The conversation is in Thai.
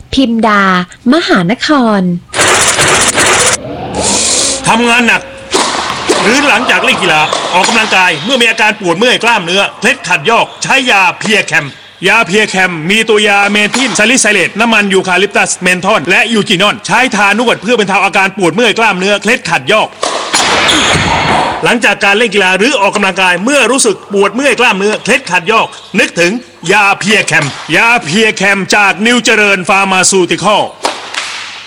พิมดามหานครทำงานหนักหรือหลังจากเล่นกีฬาออกกำลังกายเมื่อมีอาการปวดเมื่อยกล้ามเนื้อเคล็ดขัดยอกใช้ยาเพียแคมยาเพียแคมมีตัวยาเมทิลซาลิไซเลตน้ำมันยูคาลิปตัสเมนทอนและยูจินอนใช้ทานวดเพื่อบรรเทาอาการปวดเมื่อยกล้ามเนื้อเคล็ดขัดยอกหลังจากการเล่นกีฬาหรือออกกำลังกายเมื่อรู้สึกปวดเมื่อยกล้ามเนื้อเคล็ดขัดยอกนึกถึงยาเพียแคมยาเพียแคมจากนิวเจริญฟาร์มาซูติคอล